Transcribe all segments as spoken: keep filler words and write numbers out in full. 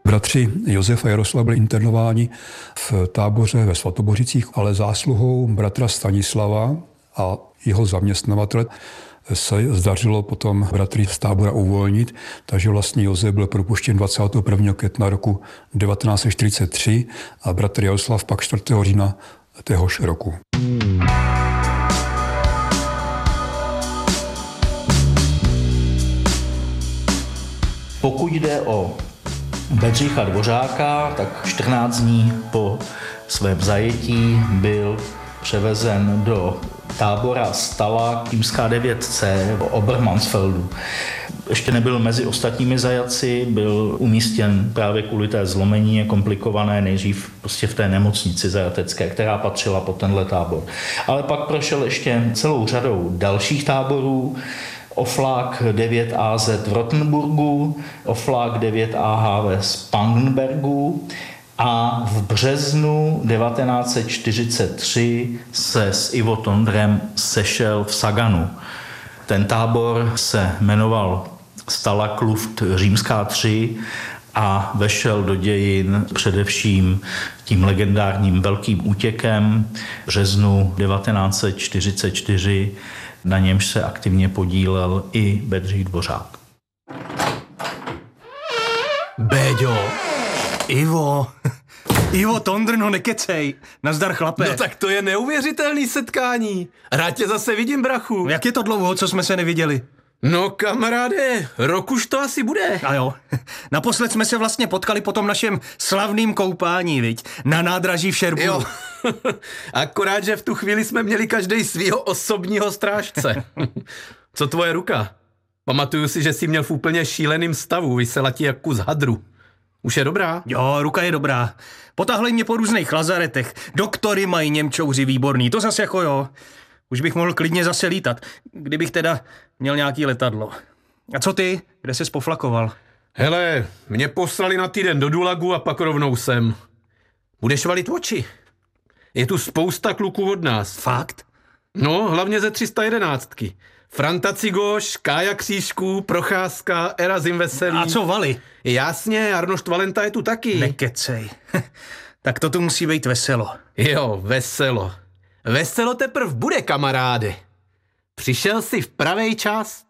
Bratři Josef a Jaroslav byli internováni v táboře ve Svatobořicích, ale zásluhou bratra Stanislava a jeho zaměstnavatele se zdařilo potom bratry z tábora uvolnit, takže vlastně Josef byl propuštěn dvacátého prvního května roku devatenáct set čtyřicet tři a bratr Jaroslav pak čtvrtého října téhož roku. Pokud jde o Bedřicha Dvořáka, tak čtrnáct dní po svém zajetí byl převezen do tábora Stala Týmská devět C v Obermansfeldu. Ještě nebyl mezi ostatními zajatci, byl umístěn právě kvůli té zlomení komplikované nejdřív prostě v té nemocnici zajatecké, která patřila pod tenhle tábor. Ale pak prošel ještě celou řadou dalších táborů, Oflák devět A Z v Rottenburgu, Oflák devět A H v Spangenbergu a v březnu devatenáct set čtyřicet tři se s Ivo Tondrem sešel v Saganu. Ten tábor se jmenoval Stala Kluft římská tři a vešel do dějin především tím legendárním velkým útěkem v březnu devatenáct set čtyřicet čtyři, na němž se aktivně podílel i Bedřich Dvořák. Béďo, Ivo, Ivo Tondr, no nekecej, nazdar chlape. No tak to je neuvěřitelný setkání. Rád tě zase vidím, brachu. Jak je to dlouho, co jsme se neviděli? No kamaráde, rok už to asi bude. A jo, naposled jsme se vlastně potkali po tom našem slavným koupání, viď, na nádraží v Šerburu. Jo, akorát, že v tu chvíli jsme měli každej svýho osobního strážce. Co tvoje ruka? Pamatuju si, že jsi měl v úplně šíleným stavu, vysela ti jak kus hadru. Už je dobrá? Jo, ruka je dobrá. Potáhli mě po různých lazaretech. Doktory mají Němčouři výborný, to zase jako jo. Už bych mohl klidně zase lítat, kdybych teda měl nějaký letadlo. A co ty? Kde ses poflakoval? Hele, mě poslali na týden do Dulagu a pak rovnou sem. Budeš valit oči. Je tu spousta kluků od nás. Fakt? No, hlavně ze tři sta jedenáctky. Franta Cigoš, Kája Křížků, Procházka, Erazim Veselý. A co Vali? Jasně, Arnošt Valenta je tu taky. Nekecej. Tak to tu musí být veselo. Jo, veselo. Veselo teprv bude, kamaráde. Přišel jsi v pravej čas.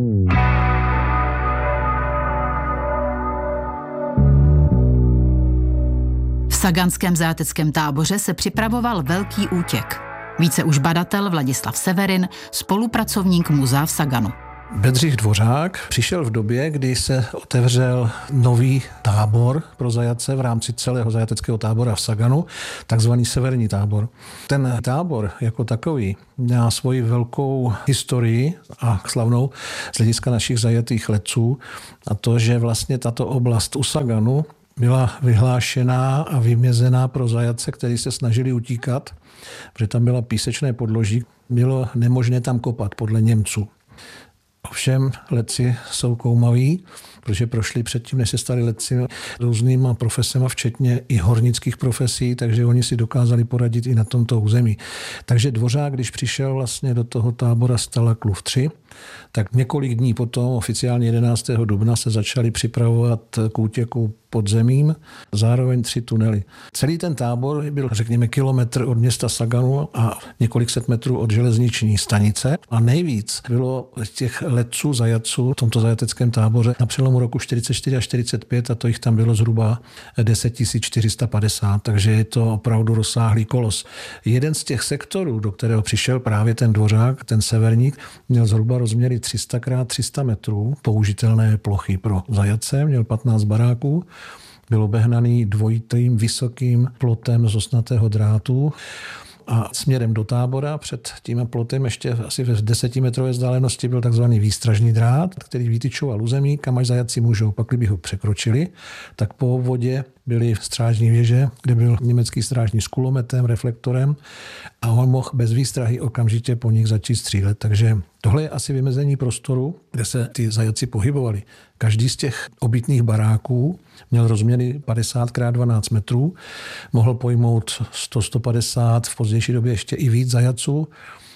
V saganském zajateckém táboře se připravoval velký útěk. Více už badatel Vladislav Severin, spolupracovník muzea v Saganu. Bedřich Dvořák přišel v době, kdy se otevřel nový tábor pro zajatce v rámci celého zajateckého tábora v Saganu, takzvaný severní tábor. Ten tábor jako takový má svoji velkou historii a slavnou z hlediska našich zajatých letců a to, že vlastně tato oblast u Saganu byla vyhlášená a vymězená pro zajatce, kteří se snažili utíkat, protože tam byla písečné podloží, bylo nemožné tam kopat podle Němců. Ovšem letci jsou koumaví, protože prošli předtím, než se stali letci různýma profesema, včetně i hornických profesí, takže oni si dokázali poradit i na tomto území. Takže Dvořák, když přišel vlastně do toho tábora Stala Kluft tři, tak několik dní potom, oficiálně jedenáctého dubna, se začali připravovat k útěku podzemím, zároveň tři tunely. Celý ten tábor byl, řekněme, kilometr od města Saganu a několik set metrů od železniční stanice a nejvíc bylo těch letců, zajatců v tomto zajateckém táboře na přelomu roku čtyřicet čtyři a čtyřicet pět a to jich tam bylo zhruba deset tisíc čtyři sta padesát, takže je to opravdu rozsáhlý kolos. Jeden z těch sektorů, do kterého přišel právě ten Dvořák, ten severník, měl zhruba rozměry tři sta krát tři sta metrů, použitelné plochy pro zajatce, měl patnáct baráků, byl obehnaný dvojitým vysokým plotem z osnatého drátu a směrem do tábora před tím plotem ještě asi ve desetimetrové vzdálenosti byl takzvaný výstražný drát, který vytyčoval území, kam až zajatci můžou. Pak, kdyby ho překročili, tak po obvodě byly strážní věže, kde byl německý strážní s kulometem, reflektorem a on mohl bez výstrahy okamžitě po nich začít střílet. Takže tohle je asi vymezení prostoru, kde se ty zajatci pohybovali. Každý z těch obytných baráků měl rozměry padesát krát dvanáct metrů, mohl pojmout sto až sto padesát, v pozdější době ještě i víc zajatců.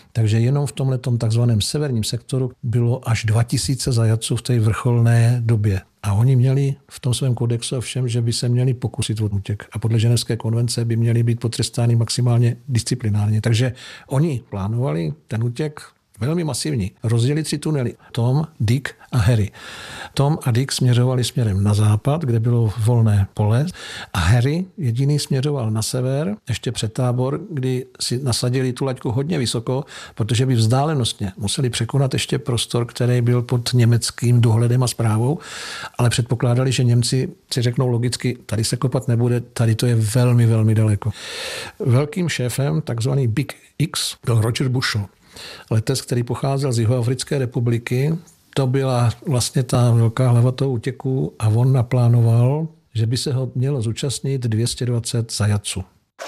Takže jenom v tomhletom takzvaném severním sektoru bylo až dva tisíce zajatců v té vrcholné době. A oni měli v tom svém kodexu ovšem, že by se měli pokusit o útěk. A podle Ženevské konvence by měli být potrestáni maximálně disciplinárně. Takže oni plánovali ten útěk velmi masivní. Rozdělili tři tunely. Tom, Dick a Harry. Tom a Dick směřovali směrem na západ, kde bylo volné pole. A Harry jediný směřoval na sever, ještě před tábor, kdy si nasadili tu laťku hodně vysoko, protože by vzdálenostně museli překonat ještě prostor, který byl pod německým dohledem a správou, ale předpokládali, že Němci si řeknou logicky, tady se kopat nebude, tady to je velmi, velmi daleko. Velkým šéfem, takzvaný Big X, byl Roger Bushel. Letec, který pocházel z Jihoafrické republiky, to byla vlastně ta velká hlava toho útěku a on naplánoval, že by se ho mělo zúčastnit dvě stě dvacet zajatců.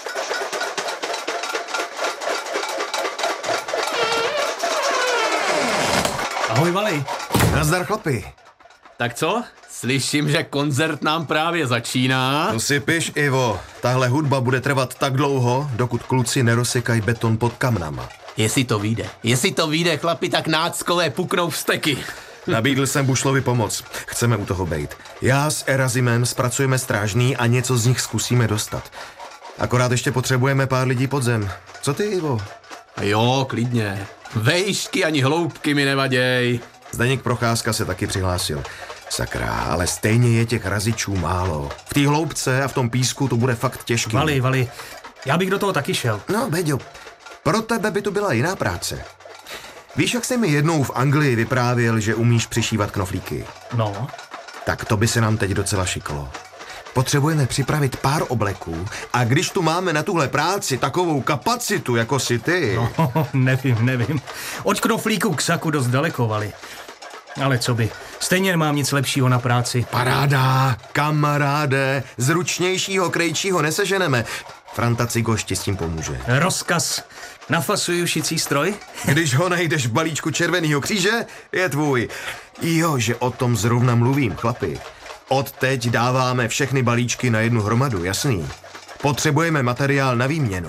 Ahoj, Vali. Nazdar, chlapi. Tak co? Slyším, že koncert nám právě začíná. To si piš, Ivo. Tahle hudba bude trvat tak dlouho, dokud kluci nerozsekají beton pod kamnama. Jestli to vyjde, jestli to vyjde, chlapi, tak náckové puknou vsteky. Nabídl jsem Bušlovi pomoc. Chceme u toho bejt. Já s Erazimem zpracujeme strážný a něco z nich zkusíme dostat. Akorát ještě potřebujeme pár lidí pod zem. Co ty, Ivo? A jo, klidně. Vejšky ani hloubky mi nevaděj. Zdeněk Procházka se taky přihlásil. Sakra, ale stejně je těch razičů málo. V té hloubce a v tom písku to bude fakt těžký. Vali, Vali, já bych do toho taky šel. No, Beďo, pro tebe by to byla jiná práce. Víš, jak jsi mi jednou v Anglii vyprávěl, že umíš přišívat knoflíky? No. Tak to by se nám teď docela šiklo. Potřebujeme připravit pár obleků a když tu máme na tuhle práci takovou kapacitu, jako si ty... No, nevím, nevím. Od knoflíku k saku dost daleko, Vali. Ale co by, stejně nemám nic lepšího na práci. Paráda, kamaráde, zručnějšího krejčího neseženeme. Franta Cigošti s tím pomůže. Rozkaz. Nafasuju šicí stroj? Když ho najdeš v balíčku Červeného kříže, je tvůj. Jo, že o tom zrovna mluvím, chlapi. Od teď dáváme všechny balíčky na jednu hromadu, jasný? Potřebujeme materiál na výměnu.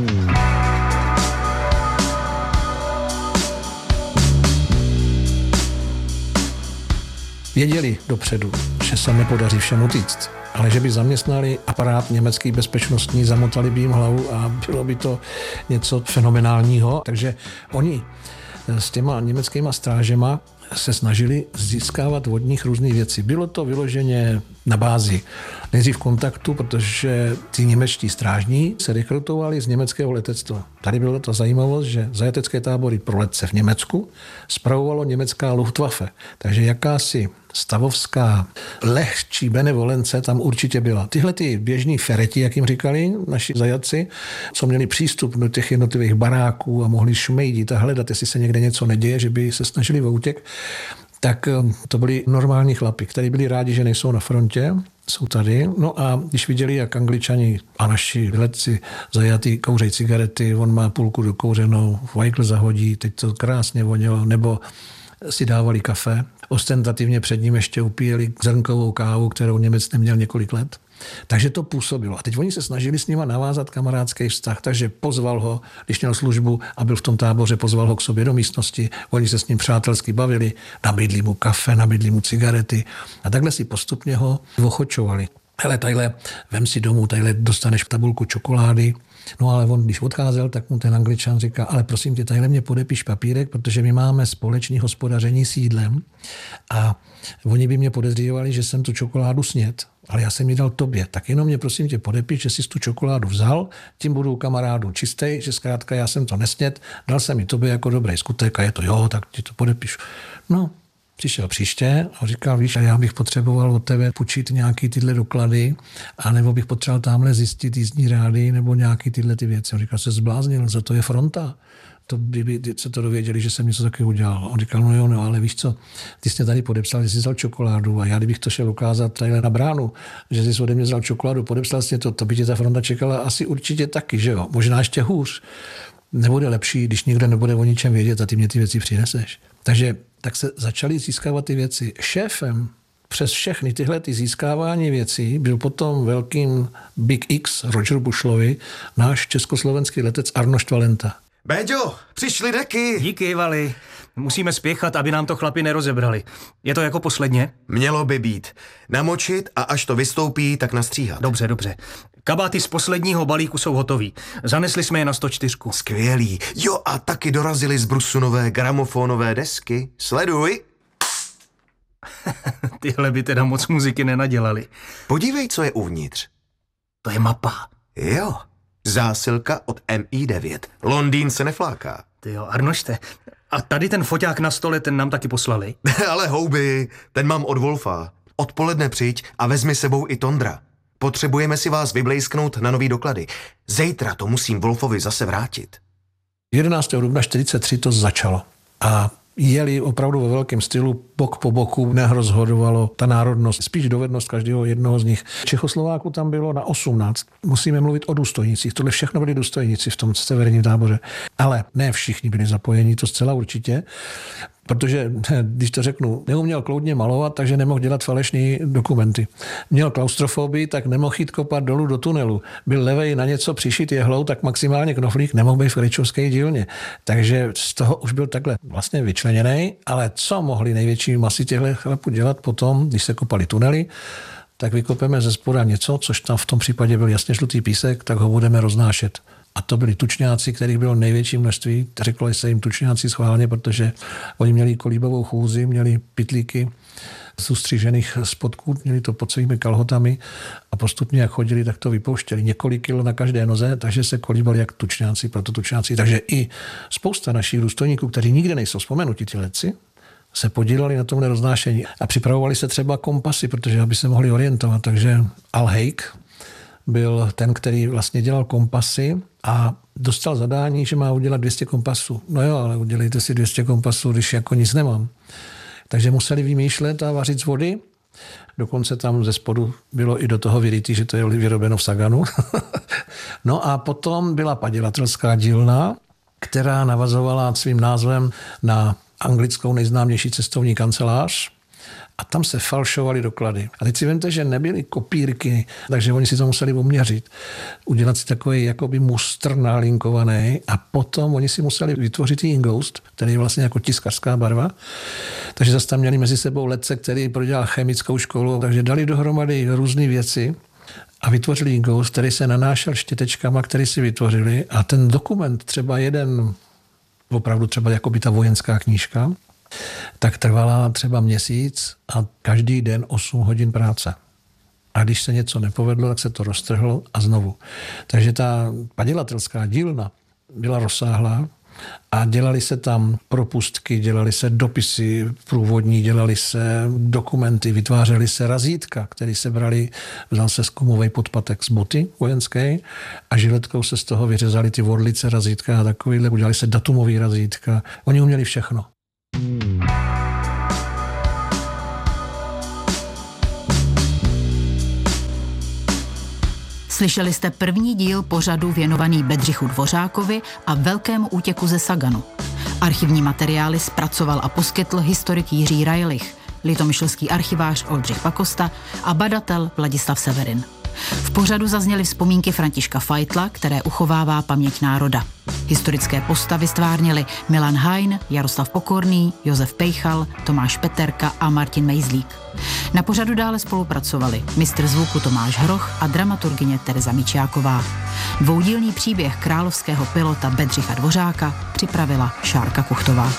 Věděli dopředu, že se nepodaří všem utíct, ale že by zaměstnali aparát německý bezpečnostní, zamotali by jim hlavu a bylo by to něco fenomenálního. Takže oni s těma německýma strážema se snažili získávat od nich různé věci. Bylo to vyloženě na bázi nejdřív kontaktu, protože ti němečtí strážní se rekrutovali z německého letectva. Tady byla ta zajímavost, že zajatecké tábory pro letce v Německu spravovalo německá Luftwaffe. Takže jakási stavovská lehčí benevolence tam určitě byla. Tyhle ty běžní fereti, jak jim říkali naši zajatci, co měli přístup do těch jednotlivých baráků a mohli šmejdit a hledat, jestli se někde něco neděje, že by se snažili o útěk, tak to byli normální chlapi, kteří byli rádi, že nejsou na frontě, jsou tady. No a když viděli, jak Angličani a naši letci zajatý kouřejí cigarety, on má půlku dokouřenou, Weigl zahodí, teď to krásně vonělo, nebo si dávali kafe, ostentativně před ním ještě upíjeli zrnkovou kávu, kterou Němec neměl několik let. Takže to působilo. A teď oni se snažili s nima navázat kamarádský vztah, takže pozval ho, když měl službu a byl v tom táboře, pozval ho k sobě do místnosti, oni se s ním přátelsky bavili, nabídli mu kafe, nabídli mu cigarety a takhle si postupně ho ochočovali. Hele, tadyhle, vem si domů, tadyhle dostaneš tabulku čokolády. No ale on, když odcházel, tak mu ten Angličan říká, ale prosím tě, tadyhle mě podepiš papírek, protože my máme společné hospodaření s jídlem a oni by mě podezřívali, že jsem tu čokoládu sněd, ale já jsem ji dal tobě. Tak jenom mě prosím tě podepiš, že jsi tu čokoládu vzal, tím budu kamarádu čistej, že zkrátka já jsem to nesněd, dal jsem ji tobě jako dobrý skutek a je to jo, tak ti to podepíšu. No, přišel příště a říkal, víš, já bych potřeboval od tebe půjčit nějaký tyhle doklady, anebo bych potřeboval tamhle zjistit jízdní rády nebo nějaký tyhle ty věci. On říkal, se zbláznil, za to je fronta. To by, by se to dověděli, že jsem něco takového udělal. On říkal, no jo, no, ale víš co, ty jsi tady podepsal, že jsi vzal čokoládu a já kdybych to šel ukázat tady na bránu, že jsi ode mě vzal čokoládu, podepsal jsi to, to by tě ta fronta čekala asi určitě taky, že jo? Možná ještě hůř. Nebude lepší, když nikdo nebude o ničem vědět a ty mě ty věci přineseš. Takže tak se začaly získávat ty věci. Šéfem přes všechny tyhle ty získávání věcí byl potom velkým Big X Roger Bushlovi náš československý letec Arnošt Valenta. Béďo, přišly deky. Díky, Vali. Musíme spěchat, aby nám to chlapi nerozebrali. Je to jako posledně? Mělo by být. Namočit a až to vystoupí, tak nastříhat. Dobře, dobře. Kabáty z posledního balíku jsou hotový. Zanesli jsme je na sto čtyři. Skvělý. Jo, a taky dorazily z Brusu nové gramofonové desky. Sleduj. Tyhle by teda moc muziky nenadělali. Podívej, co je uvnitř. To je mapa. Jo, zásilka od M I devět. Londýn se nefláká. Ty jo, Arnošte. A tady ten foťák na stole, ten nám taky poslali. Ale houby, ten mám od Wolfa. Odpoledne přijď a vezmi sebou i Tondra. Potřebujeme si vás vyblejsknout na nový doklady. Zítra to musím Wolfovi zase vrátit. jedenáctého dubna čtyřicet tři to začalo. A jeli opravdu ve velkém stylu, bok po boku, nerozhodovalo ta národnost, spíš dovednost každého jednoho z nich. Čechoslováků tam bylo na osmnáct. Musíme mluvit o důstojnicích. Tohle všechno byli důstojníci v tom severním táboře. Ale ne všichni byli zapojeni, to zcela určitě. Protože, když to řeknu, neuměl kloudně malovat, takže nemohl dělat falešné dokumenty. Měl klaustrofobii, tak nemohl jít kopat dolů do tunelu. Byl levej na něco přišit jehlou, tak maximálně knoflík nemohl být v krejčovské dílně. Takže z toho už byl takhle vlastně vyčleněný, ale co mohli největší masy těchto chlapů dělat potom, když se kopali tunely, tak vykopeme ze spoda něco, což tam v tom případě byl jasně žlutý písek, tak ho budeme roznášet. A to byli tučňáci, kterých bylo největší množství. Řeklo se jim tučňáci schválně, protože oni měli kolíbovou chůzi, měli pytlíky z ustřižených spodků, měli to pod svými kalhotami a postupně, jak chodili, tak to vypouštěli. Několik kilo na každé noze, takže se kolíbali jak tučňáci, proto tučňáci. Takže i spousta našich důstojníků, kteří nikde nejsou vzpomenuti, ti letci, se podíleli na tomhle roznášení a připravovali se třeba kompasy, protože aby se mohli orientovat. Takže Al Haig byl ten, který vlastně dělal kompasy a dostal zadání, že má udělat dvě stě kompasů. No jo, ale udělejte si dvě stě kompasů, když jako nic nemám. Takže museli vymýšlet a vařit z vody. Dokonce tam ze spodu bylo i do toho vyrytý, že to je vyrobeno v Saganu. No a potom byla padělatelská dílna, která navazovala svým názvem na anglickou nejznámější cestovní kancelář. A tam se falšovaly doklady. A teď si vemte, že nebyly kopírky, takže oni si to museli uměřit. Udělat si takový jakoby mustr nalinkovaný a potom oni si museli vytvořit i ingoust, který je vlastně jako tiskařská barva. Takže zase tam měli mezi sebou letce, který prodělal chemickou školu, takže dali dohromady různé věci a vytvořili ingoust, který se nanášel štětečkama, který si vytvořili. A ten dokument, třeba jeden, opravdu třeba jako by ta vojenská knížka, tak trvala třeba měsíc a každý den osm hodin práce. A když se něco nepovedlo, tak se to roztrhlo a znovu. Takže ta padělatelská dílna byla rozsáhlá a dělali se tam propustky, dělali se dopisy průvodní, dělali se dokumenty, vytvářely se razítka, které se brali, vzal se skumovej podpatek z boty vojenské a žiletkou se z toho vyřezali ty vodlice razítka a takovýhle, udělali se datumový razítka. Oni uměli všechno. Slyšeli jste první díl pořadu věnovaný Bedřichu Dvořákovi a velkému útěku ze Saganu. Archivní materiály zpracoval a poskytl historik Jiří Rajlich, litomyšlský archivář Oldřich Pakosta a badatel Vladislav Severin. V pořadu zazněly vzpomínky Františka Fajtla, které uchovává paměť národa. Historické postavy stvárnili Milan Hajn, Jaroslav Pokorný, Josef Pejchal, Tomáš Peterka a Martin Mejzlík. Na pořadu dále spolupracovali mistr zvuku Tomáš Hroch a dramaturgyně Tereza Mičiáková. Dvoudílný příběh královského pilota Bedřicha Dvořáka připravila Šárka Kuchtová.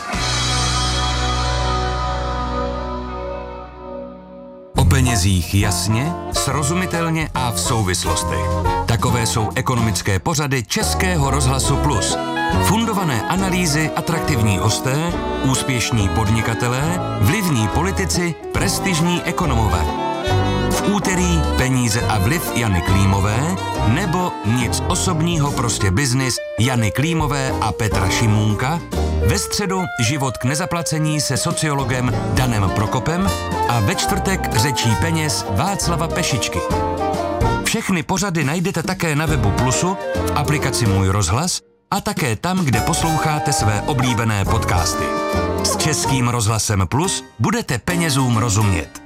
O penězích jasně, srozumitelně a v souvislostech. Takové jsou ekonomické pořady Českého rozhlasu Plus. Fundované analýzy, atraktivní hosté, úspěšní podnikatelé, vlivní politici, prestižní ekonomové. V úterý Peníze a vliv Jany Klímové nebo Nic osobního, prostě biznis Jany Klímové a Petra Šimůnka. Ve středu Život k nezaplacení se sociologem Danem Prokopem a ve čtvrtek Řečí peněz Václava Pešičky. Všechny pořady najdete také na webu Plusu, v aplikaci Můj rozhlas a také tam, kde posloucháte své oblíbené podcasty. S Českým rozhlasem Plus budete penězům rozumět.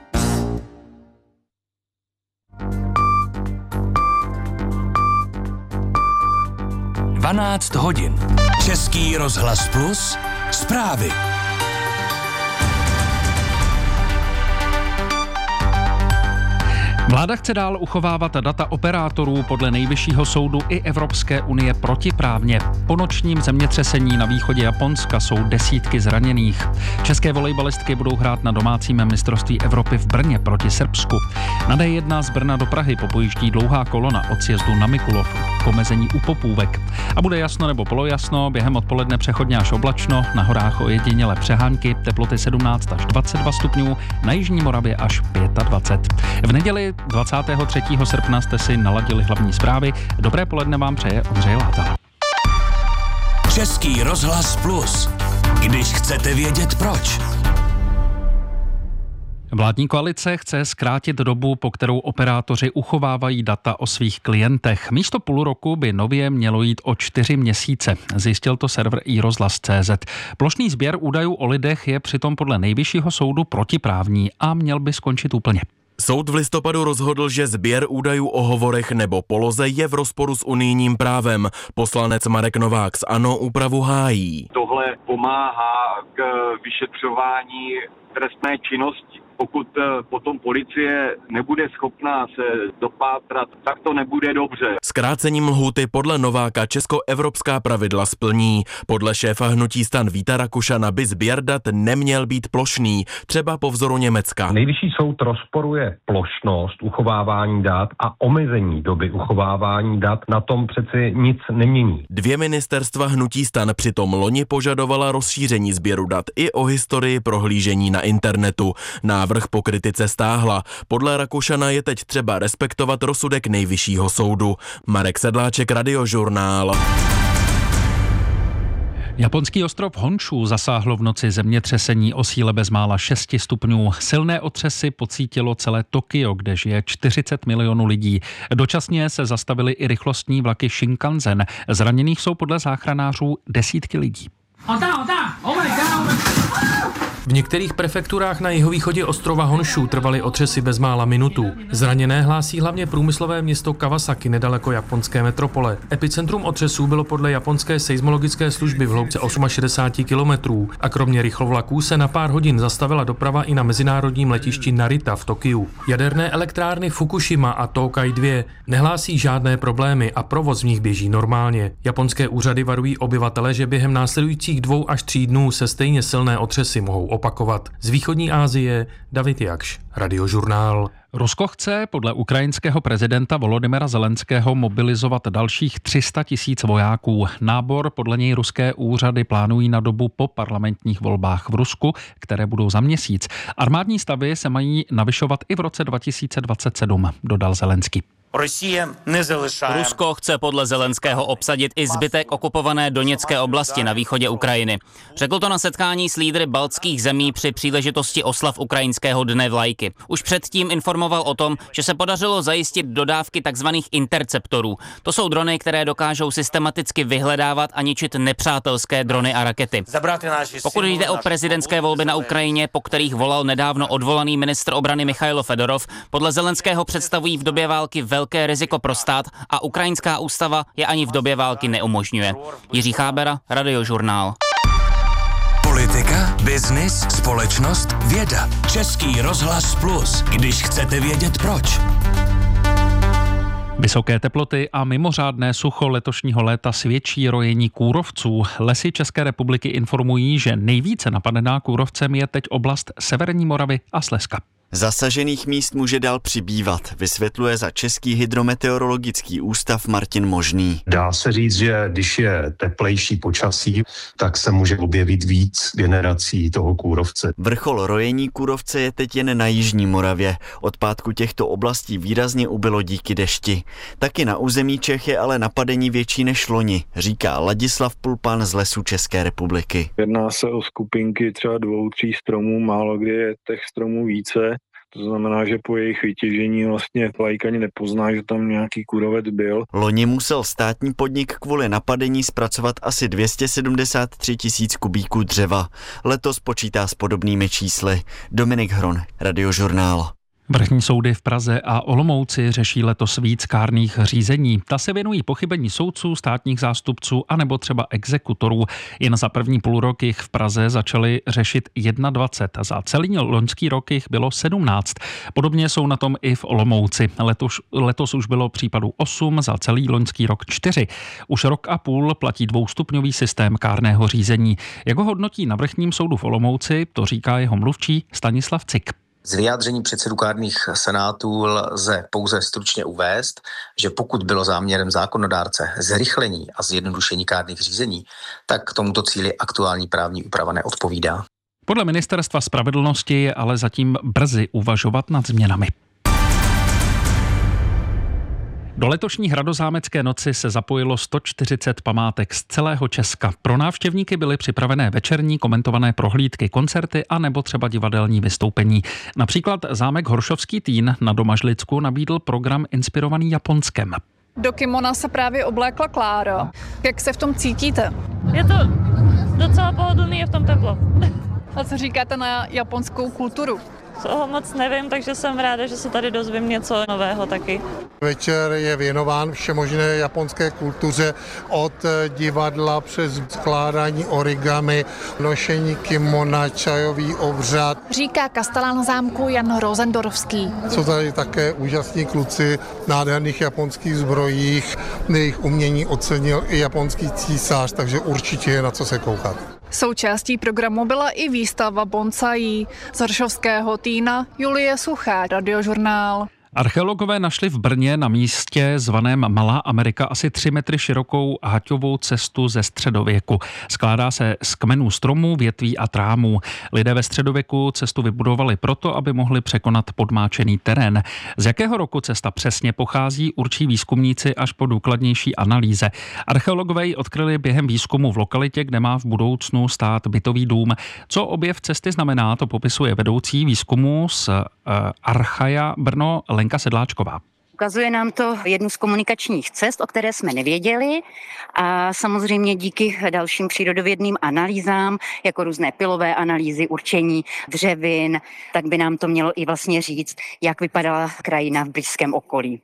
dvanáct hodin. Český rozhlas Plus, zprávy. Vláda chce dál uchovávat data operátorů podle Nejvyššího soudu i Evropské unie protiprávně. Po nočním zemětřesení na východě Japonska jsou desítky zraněných. České volejbalistky budou hrát na domácím mistrovství Evropy v Brně proti Srbsku. Na D jedna z Brna do Prahy popojíždí dlouhá kolona od sjezdu na Mikulov k omezení u Popůvek. A bude jasno nebo polojasno, během odpoledne přechodně až oblačno, na horách ojedinělé přehánky, teploty sedmnáct až dvacet dva stupňů, na jižní Moravě až dvacet pět. V neděli dvacátého třetího srpna jste si naladili hlavní zprávy. Dobré poledne vám přeje Ondřej Látal. Český rozhlas Plus. Když chcete vědět proč. Vládní koalice chce zkrátit dobu, po kterou operátoři uchovávají data o svých klientech. Místo půl roku by nově mělo jít o čtyři měsíce. Zjistil to server iRozhlas tečka cé zet. Plošný sběr údajů o lidech je přitom podle Nejvyššího soudu protiprávní a měl by skončit úplně. Soud v listopadu rozhodl, že sběr údajů o hovorech nebo poloze je v rozporu s unijním právem. Poslanec Marek Novák z ANO úpravu hájí. Tohle pomáhá k vyšetřování trestné činnosti. Pokud potom policie nebude schopná se dopátrat, tak to nebude dobře. Zkrácením lhůty podle Nováka českoevropská pravidla splní. Podle šéfa hnutí STAN Víta Rakušana by sběr dat neměl být plošný, třeba po vzoru Německa. Nejvyšší soud rozporuje plošnost uchovávání dat a omezení doby uchovávání dat. Na tom přeci nic nemění. Dvě ministerstva hnutí STAN přitom loni požadovala rozšíření sběru dat i o historii prohlížení na internetu. Návrh po kritice stáhla. Podle Rakušana je teď třeba respektovat rozsudek Nejvyššího soudu. Marek Sedláček, Radiožurnál. Japonský ostrov Honshu zasáhlo v noci zemětřesení o síle bezmála šest stupňů. Silné otřesy pocítilo celé Tokio, kde žije čtyřicet milionů lidí. Dočasně se zastavily i rychlostní vlaky Shinkansen. Zraněných jsou podle záchranářů desítky lidí. V některých prefekturách na jihovýchodě ostrova Honshu trvaly otřesy bezmála minutu. Zraněné hlásí hlavně průmyslové město Kawasaki nedaleko japonské metropole. Epicentrum otřesů bylo podle japonské seismologické služby v hloubce šedesát osm kilometrů a kromě rychlovlaků se na pár hodin zastavila doprava i na mezinárodním letišti Narita v Tokiu. Jaderné elektrárny Fukushima a Tokai dva nehlásí žádné problémy a provoz v nich běží normálně. Japonské úřady varují obyvatele, že během následujících dvou až tří dnů se stejně silné otřesy mohou opakovat. Z východní Asie David Jakš, Radiožurnál. Rusko chce podle ukrajinského prezidenta Volodymyra Zelenského mobilizovat dalších tři sta tisíc vojáků. Nábor podle něj ruské úřady plánují na dobu po parlamentních volbách v Rusku, které budou za měsíc. Armádní stavy se mají navyšovat i v roce dva tisíce dvacet sedm, dodal Zelenský. Rusko chce podle Zelenského obsadit i zbytek okupované Doněcké oblasti na východě Ukrajiny. Řekl to na setkání s lídry baltských zemí při příležitosti oslav ukrajinského dne vlajky. Už předtím informoval o tom, že se podařilo zajistit dodávky tzv. Interceptorů. To jsou drony, které dokážou systematicky vyhledávat a ničit nepřátelské drony a rakety. Pokud jde o prezidentské volby na Ukrajině, po kterých volal nedávno odvolaný ministr obrany Michailo Fedorov, podle Zelenského představují v době války velké riziko pro stát a ukrajinská ústava je ani v době války neumožňuje. Jiří Chábera, Radiožurnál. Politika, biznis, společnost, věda. Český rozhlas Plus. Když chcete vědět proč. Vysoké teploty a mimořádné sucho letošního léta svědčí rojení kůrovců. Lesy České republiky informují, že nejvíce napadená kůrovcem je teď oblast Severní Moravy a Slezska. Zasažených míst může dál přibývat, vysvětluje za Český hydrometeorologický ústav Martin Možný. Dá se říct, že když je teplejší počasí, tak se může objevit víc generací toho kůrovce. Vrchol rojení kůrovce je teď jen na jižní Moravě. Od pátku těchto oblastí výrazně ubylo díky dešti. Taky na území Čech je ale napadení větší než loni, říká Ladislav Pulpan z Lesů České republiky. Jedná se o skupinky třeba dvou, tří stromů, málo kdy je těch stromů více. To znamená, že po jejich vytěžení vlastně laik ani nepozná, že tam nějaký kůrovec byl. Loni musel státní podnik kvůli napadení zpracovat asi dvě stě sedmdesát tři tisíc kubíků dřeva. Letos počítá s podobnými čísly. Dominik Hron, Radiožurnál. Vrchní soudy v Praze a Olomouci řeší letos víc kárných řízení. Ta se věnují pochybení soudců, státních zástupců a nebo třeba exekutorů. Jen za první půlrok jich v Praze začali řešit dvacet jedna. Za celý loňský rok jich bylo sedmnáct. Podobně jsou na tom i v Olomouci. Letos, letos už bylo případů osm, za celý loňský rok čtyři. Už rok a půl platí dvoustupňový systém kárného řízení. Jak ho hodnotí na Vrchním soudu v Olomouci, to říká jeho mluvčí Stanislav Cik. Z vyjádření předsedů kárných senátů lze pouze stručně uvést, že pokud bylo záměrem zákonodárce zrychlení a zjednodušení kárných řízení, tak k tomuto cíli aktuální právní úprava neodpovídá. Podle Ministerstva spravedlnosti je ale zatím brzy uvažovat nad změnami. Do letošní Hradozámecké noci se zapojilo sto čtyřicet památek z celého Česka. Pro návštěvníky byly připravené večerní komentované prohlídky, koncerty a nebo třeba divadelní vystoupení. Například zámek Horšovský Týn na Domažlicku nabídl program inspirovaný Japonskem. Do kimona se právě oblékla Klára. Jak se v tom cítíte? Je to docela pohodlný, je v tom teplo. A co říkáte na japonskou kulturu? Toho moc nevím, takže jsem ráda, že se tady dozvím něco nového taky. Večer je věnován všemožné japonské kultuře, od divadla přes skládání origami, nošení kimona, čajový obřad. Říká kastelán zámku Jan Rozendorfský. Jsou tady také úžasní kluci v nádherných japonských zbrojích. Jejich umění ocenil i japonský císař, takže určitě je na co se koukat. Součástí programu byla i výstava bonsaí z Horšovského Týna. Julie Suchá, Radiožurnál. Archeologové našli v Brně na místě zvaném Malá Amerika asi tři metry širokou haťovou cestu ze středověku. Skládá se z kmenů stromů, větví a trámů. Lidé ve středověku cestu vybudovali proto, aby mohli překonat podmáčený terén. Z jakého roku cesta přesně pochází, určí výzkumníci až po důkladnější analýze. Archeologové ji odkryli během výzkumu v lokalitě, kde má v budoucnu stát bytový dům. Co objev cesty znamená, to popisuje vedoucí výzkumu z uh, Archaia Brno Lenka Sedláčková. Ukazuje nám to jednu z komunikačních cest, o které jsme nevěděli, a samozřejmě díky dalším přírodovědným analýzám, jako různé pilové analýzy, určení dřevin, tak by nám to mělo i vlastně říct, jak vypadala krajina v blízkém okolí.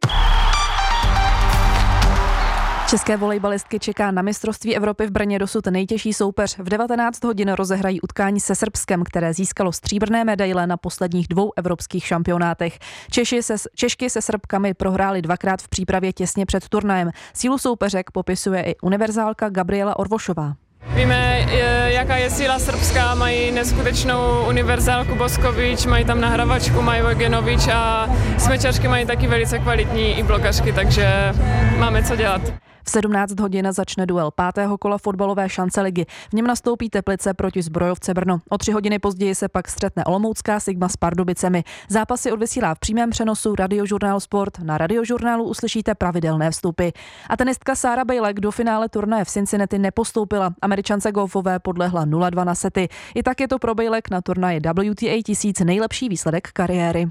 České volejbalistky čeká na mistrovství Evropy v Brně dosud nejtěžší soupeř. V devatenáct hodin rozehrají utkání se Srbskem, které získalo stříbrné medaile na posledních dvou evropských šampionátech. Češi se, Češky se Srbkami prohrály dvakrát v přípravě těsně před turnajem. Sílu soupeřek popisuje i univerzálka Gabriela Orvošová. Víme, jaká je síla Srbska, mají neskutečnou univerzálku Boskovič, mají tam nahravačku, mají Vojgenovič a smečařky mají taky velice kvalitní i blokařky, takže máme co dělat. V sedmnáct hodin začne duel pátého kola fotbalové šance ligy. V něm nastoupí Teplice proti Zbrojovce Brno. O tři hodiny později se pak střetne olomoucká Sigma s Pardubicemi. Zápasy odvysílá v přímém přenosu Radiožurnál Sport. Na Radiožurnálu uslyšíte pravidelné vstupy. A tenistka Sára Bejlek do finále turnaje v Cincinnati nepostoupila. Američance golfové podlehla nula dva na sety. I tak je to pro Bejlek na turnaji W T A tisíc nejlepší výsledek kariéry.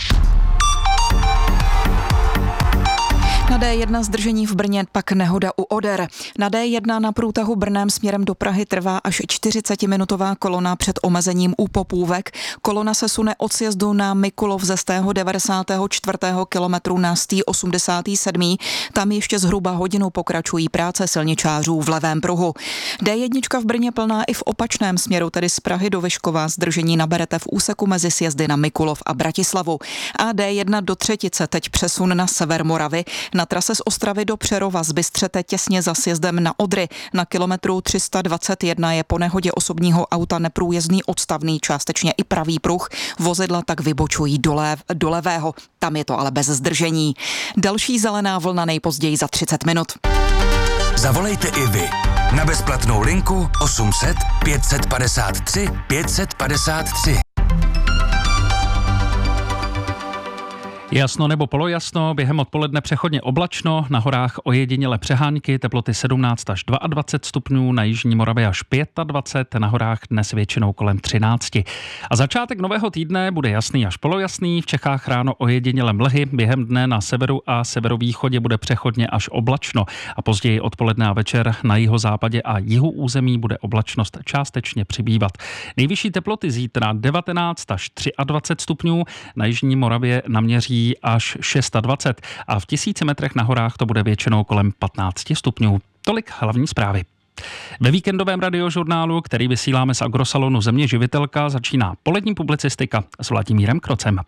Na D jedna zdržení v Brně, pak nehoda u Oder. Na D jedna na průtahu Brnem směrem do Prahy trvá až čtyřicetiminutová kolona před omezením u Popůvek. Kolona se sune od sjezdu na Mikulov ze stého devadesátého čtvrtého kilometru na stý osmdesátý sedmý Tam ještě zhruba hodinu pokračují práce silničářů v levém pruhu. D jedna v Brně plná i v opačném směru, tedy z Prahy do Vyškova. Zdržení naberete v úseku mezi sjezdy na Mikulov a Bratislavu. A D jedna do Třetice teď přesun na sever Moravy. Na trase z Ostravy do Přerova zbystřete těsně za sjezdem na Odry. Na kilometru tři sta dvacet jedna je po nehodě osobního auta neprůjezdný odstavný, částečně i pravý pruh. Vozidla tak vybočují do, lev, do levého. Tam je to ale bez zdržení. Další zelená vlna nejpozději za třicet minut. Zavolejte i vy na bezplatnou linku osm set pět set padesát tři pět set padesát tři. Jasno nebo polojasno, během odpoledne přechodně oblačno, na horách ojediněle přehánky, teploty sedmnáct až dvacet dva stupňů, na jižní Moravě až dvacet pět, na horách dnes většinou kolem třináct. A začátek nového týdne bude jasný až polojasný, v Čechách ráno ojediněle mlhy, během dne na severu a severovýchodě bude přechodně až oblačno a později odpoledne a večer na jihozápadě a jihu území bude oblačnost částečně přibývat. Nejvyšší teploty zítra devatenáct až dvacet tři stupňů, na jižní Moravě naměří až dvacet šest a v tisíci metrech na horách to bude většinou kolem patnáct stupňů. Tolik hlavní zprávy. Ve víkendovém radiožurnálu, který vysíláme z agrosalonu Země živitelka, začíná polední publicistika s Vladimírem Krocem.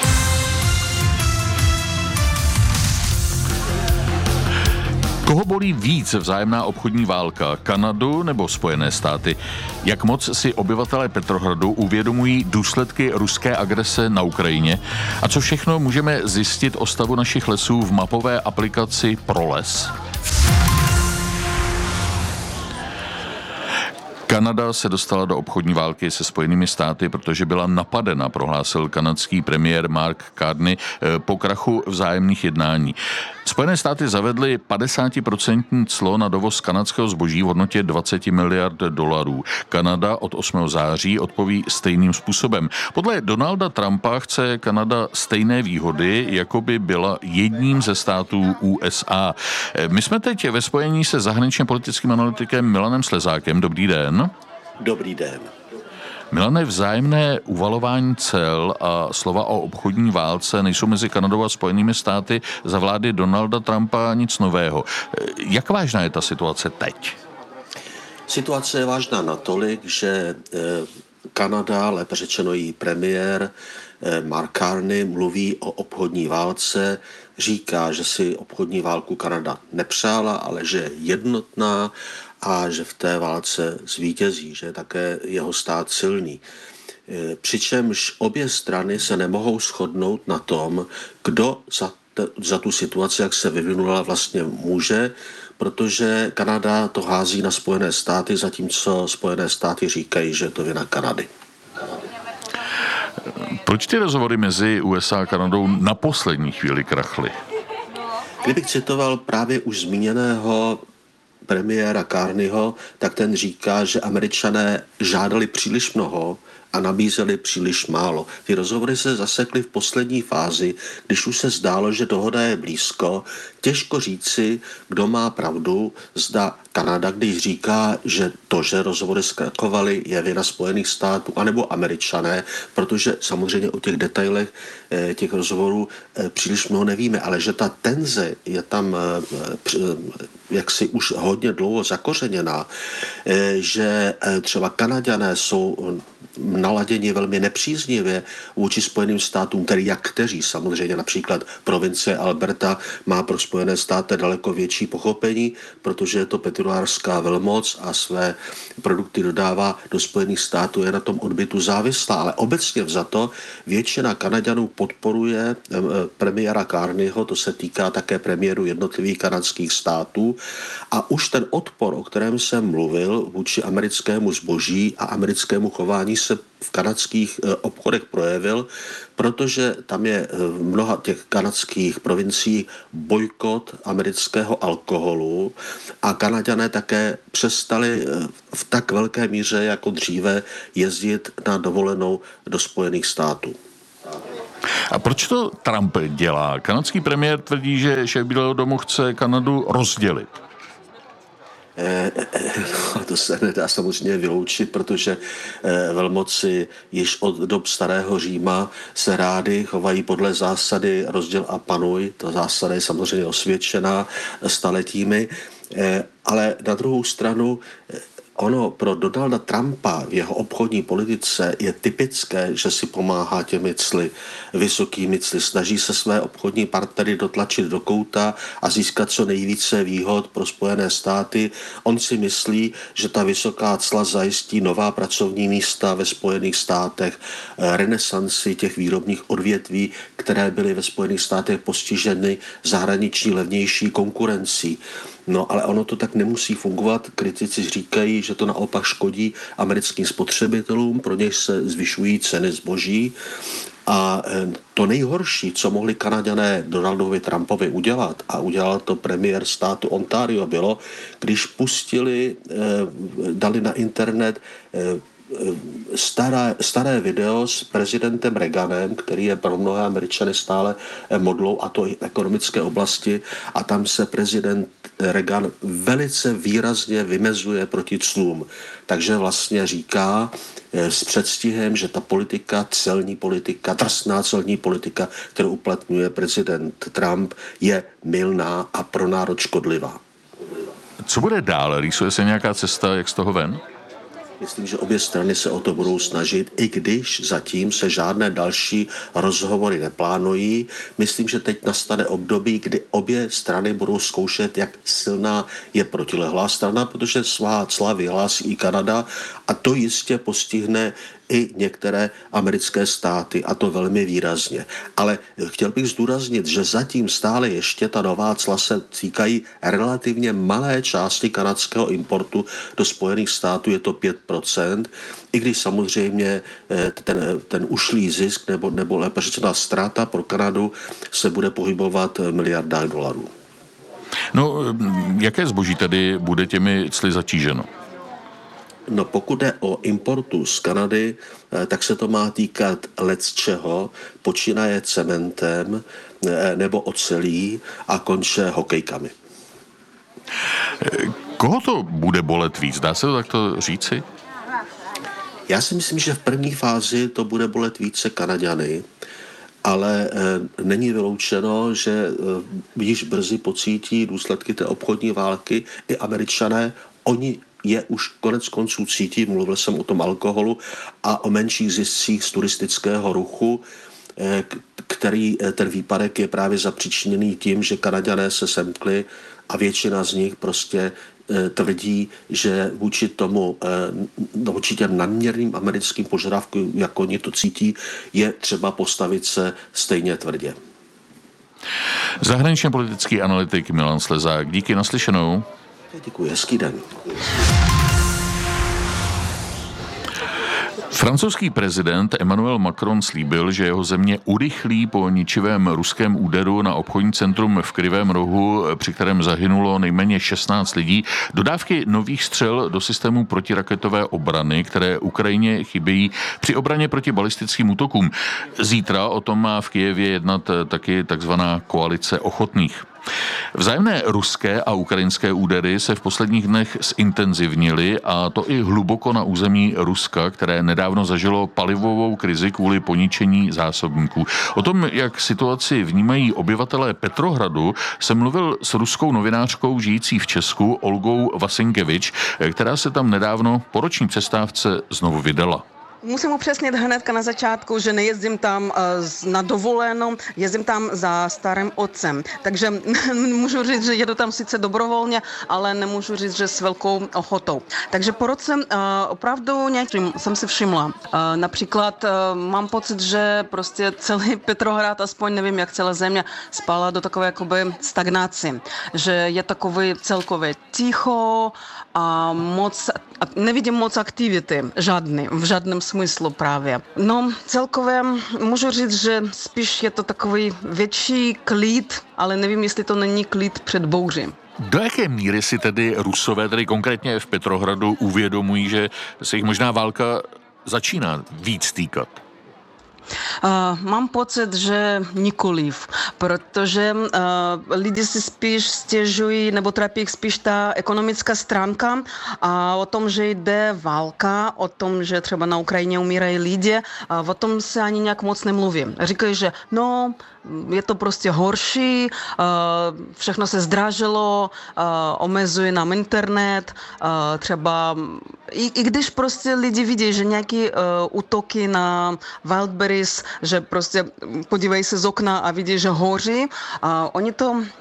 Koho bolí víc vzájemná obchodní válka, Kanadu nebo Spojené státy? Jak moc si obyvatelé Petrohradu uvědomují důsledky ruské agrese na Ukrajině? A co všechno můžeme zjistit o stavu našich lesů v mapové aplikaci ProLes? Kanada se dostala do obchodní války se Spojenými státy, protože byla napadena, prohlásil kanadský premiér Mark Carney po krachu vzájemných jednání. Spojené státy zavedly padesátiprocentní clo na dovoz kanadského zboží v hodnotě dvacet miliard dolarů. Kanada od osmého září odpoví stejným způsobem. Podle Donalda Trumpa chce Kanada stejné výhody, jako by byla jedním ze států U S A. My jsme teď ve spojení se zahraničně politickým analytikem Milanem Slezákem. Dobrý den. Dobrý den. Milane, vzájemné uvalování cel a slova o obchodní válce nejsou mezi Kanadou a Spojenými státy za vlády Donalda Trumpa nic nového. Jak vážná je ta situace teď? Situace je vážná natolik, že Kanada, lépe řečeno její premiér Mark Carney, mluví o obchodní válce, říká, že si obchodní válku Kanada nepřála, ale že je jednotná a že v té válce zvítězí, že je také jeho stát silný. Přičemž obě strany se nemohou shodnout na tom, kdo za, te, za tu situaci, jak se vyvinula, vlastně může, protože Kanada to hází na Spojené státy, zatímco Spojené státy říkají, že je to vina Kanady. Proč ty rozhovory mezi U S A a Kanadou na poslední chvíli krachly? Kdybych citoval právě už zmíněného premiéra Carneyho, tak ten říká, že Američané žádali příliš mnoho a nabízeli příliš málo. Ty rozhovory se zasekly v poslední fázi, když už se zdálo, že dohoda je blízko. Těžko říci, kdo má pravdu, zda Kanada, když říká, že to, že rozhovory zkrachovaly, je vina Spojených států, anebo Američané, protože samozřejmě o těch detailech těch rozhovorů příliš mnoho nevíme, ale že ta tenze je tam jaksi už hodně dlouho zakořeněná, že třeba Kanaďané jsou naladěni velmi nepříznivě vůči Spojeným státům, tedy jak kteří. Samozřejmě například provincie Alberta má pro Spojené státy daleko větší pochopení, protože je to petrolářská velmoc a své produkty dodává do Spojených států, je na tom odbytu závislá. Ale obecně vzato většina Kanaďanů podporuje premiéra Carneyho, to se týká také premiéru jednotlivých kanadských států. A už ten odpor, o kterém jsem mluvil, vůči americkému zboží a americkému chování se v kanadských obchodech projevil, protože tam je v mnoha těch kanadských provincií bojkot amerického alkoholu a Kanaďané také přestali v tak velké míře jako dříve jezdit na dovolenou do Spojených států. A proč to Trump dělá? Kanadský premiér tvrdí, že šéf Bílého domu chce Kanadu rozdělit. Eh, no, to se nedá samozřejmě vyloučit, protože eh, velmoci již od dob starého Říma se rády chovají podle zásady rozděl a panuj. Ta zásada je samozřejmě osvědčená staletími, eh, ale na druhou stranu eh, ono pro Donalda Trumpa v jeho obchodní politice je typické, že si pomáhá těmi cly, vysokými cly. Snaží se své obchodní partnery dotlačit do kouta a získat co nejvíce výhod pro Spojené státy. On si myslí, že ta vysoká cla zajistí nová pracovní místa ve Spojených státech, renesanci těch výrobních odvětví, které byly ve Spojených státech postiženy zahraniční levnější konkurencí. No, ale ono to tak nemusí fungovat. Kritici říkají, že to naopak škodí americkým spotřebitelům, pro něž se zvyšují ceny zboží A to nejhorší, co mohli Kanaďané Donaldovi Trumpovi udělat, a udělal to premiér státu Ontario, bylo, když pustili, dali na internet staré, staré video s prezidentem Reaganem, který je pro mnohé Američany stále modlou, a to i v ekonomické oblasti, a tam se prezident Reagan velice výrazně vymezuje proti clům. Takže vlastně říká s předstihem, že ta politika, celní politika, drsná celní politika, kterou uplatňuje prezident Trump, je mylná a pro národ škodlivá. Co bude dál? Rýsuje se nějaká cesta, jak z toho ven? Myslím, že obě strany se o to budou snažit, i když zatím se žádné další rozhovory neplánují. Myslím, že teď nastane období, kdy obě strany budou zkoušet, jak silná je protilehlá strana, protože svá cla vyhlásí i Kanada, a to jistě postihne i některé americké státy, a to velmi výrazně. Ale chtěl bych zdůraznit, že zatím stále ještě ta nová cla se týkají relativně malé části kanadského importu do Spojených států, je to pět procent, i když samozřejmě ten, ten ušlý zisk, nebo, nebo lépe řečeno ztráta pro Kanadu se bude pohybovat v miliardách dolarů. No, jaké zboží tedy bude těmi cly zatíženo? No, pokud jde o importu z Kanady, tak se to má týkat lecčeho, počínaje cementem nebo ocelí a konče hokejkami. Koho to bude bolet víc? Dá se to takto říci? Já si myslím, že v první fázi to bude bolet více Kanaďany, ale e, není vyloučeno, že e, již brzy pocítí důsledky té obchodní války i Američané. Oni je už konec konců cítí, mluvil jsem o tom alkoholu a o menších ziscích z turistického ruchu, který ten výpadek je právě zapříčiněný tím, že Kanaďané se semkli a většina z nich prostě tvrdí, že vůči tomu, vůči těm nadměrným americkým požadavkům, jak oni to cítí, je třeba postavit se stejně tvrdě. Zahraničně politický analytik Milan Slezák, díky, naslyšenou. Děkuji, hezký den. Francouzský prezident Emmanuel Macron slíbil, že jeho země urychlí po ničivém ruském úderu na obchodní centrum v Krivém rohu, při kterém zahynulo nejméně šestnáct lidí, dodávky nových střel do systému protiraketové obrany, které Ukrajině chybějí při obraně proti balistickým útokům. Zítra o tom má v Kyjevě jednat taky takzvaná koalice ochotných. Vzájemné ruské a ukrajinské údery se v posledních dnech zintenzivnily, a to i hluboko na území Ruska, které nedávno zažilo palivovou krizi kvůli poničení zásobníků. O tom, jak situaci vnímají obyvatelé Petrohradu, jsem mluvil s ruskou novinářkou žijící v Česku Olgou Vasinkevič, která se tam nedávno po roční přestávce znovu vydala. Musím upřesnit hnedka na začátku, že nejezdím tam na dovolenou, jezdím tam za starým otcem. Takže můžu říct, že jedu tam sice dobrovolně, ale nemůžu říct, že s velkou ochotou. Takže po roce opravdu nějakým jsem si všimla. Například mám pocit, že prostě celý Petrohrad, aspoň nevím, jak celá země, spala do takové jakoby stagnaci. Že je takový celkově ticho a moc, a nevidím moc aktivity, žádný, v žádném smyslu právě. No celkově můžu říct, že spíš je to takový větší klid, ale nevím, jestli to není klid před bouří. Do jaké míry si tedy Rusové, tedy konkrétně v Petrohradu, uvědomují, že se jich možná válka začíná víc týkat? Uh, mám pocit, že nikoliv, protože uh, lidi si spíš stěžují, nebo trápí jich spíš ta ekonomická stránka a o tom, že jde válka, o tom, že třeba na Ukrajině umírají lidi, a o tom se ani nějak moc nemluví. Říkají, že no, je to prostě horší, uh, všechno se zdražilo, uh, omezuje nám internet, uh, třeba i, i když prostě lidi vidí, že nějaký uh, útoky na Wildberries, že prostě podívají se z okna a vidí, že hoří, uh, oni to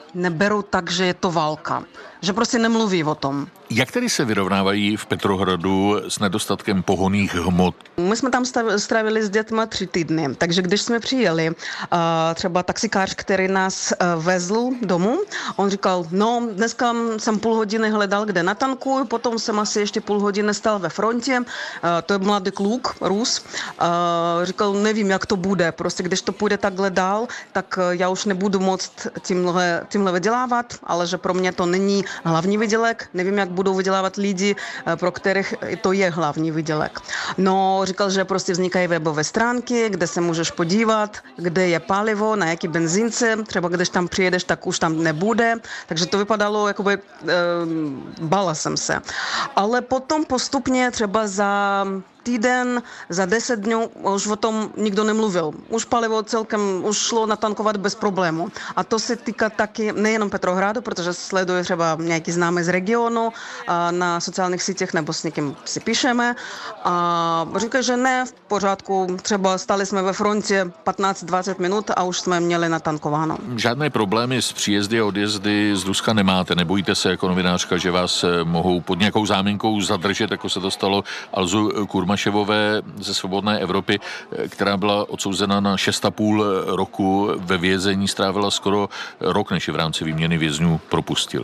neberou tak, že je to válka. Že prostě nemluví o tom. Jak tedy se vyrovnávají v Petrohradu s nedostatkem pohonných hmot? My jsme tam strávili s dětmi tři týdny, takže když jsme přijeli, třeba taxikář, který nás vezl domů, on říkal, no dneska jsem půl hodiny hledal, kde natankuju, potom jsem asi ještě půl hodiny stál ve frontě, to je mladý kluk, Rus, říkal, nevím, jak to bude, prostě když to půjde takhle dál, tak já už nebudu moct tímhle, tímhle vydělávat, ale že pro mě to není hlavní vydělek, nevím, jak budou vydělávat lidi, pro kterých to je hlavní vydělek. No, říkal, že prostě vznikají webové stránky, kde se můžeš podívat, kde je palivo, na jaký benzínce, třeba když tam přijedeš, tak už tam nebude, takže to vypadalo, jakoby, e, bála jsem se. Ale potom postupně třeba za týden, za deset dnů už o tom nikdo nemluvil. Už palivo celkem už šlo natankovat bez problému. A to se týká taky nejenom Petrohradu, protože sleduje třeba nějaký známý z regionu a na sociálních sítích nebo s někým si píšeme. A říkají, že ne, v pořádku, třeba stali jsme ve frontě patnáct dvacet minut a už jsme měli natankováno. Žádné problémy s příjezdy a odjezdy z Ruska nemáte? Nebojíte se jako novinářka, že vás mohou pod nějakou záminkou zadržet, jako se to stalo Alzu Kurmaševové ze Svobodné Evropy, která byla odsouzena na šest a půl roku ve vězení, strávila skoro rok, než ji v rámci výměny vězňů propustili.